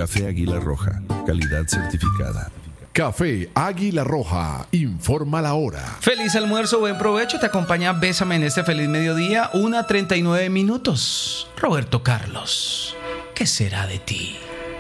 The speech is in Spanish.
Café Águila Roja, calidad certificada. Café Águila Roja, informa la hora. Feliz almuerzo, buen provecho. Te acompaña Bésame en este feliz mediodía, 1:39 minutos. Roberto Carlos, ¿qué será de ti?